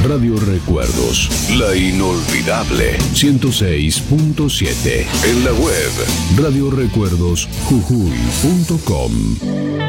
Radio Recuerdos, la inolvidable 106.7. En la web radiorecuerdosjujuy.com.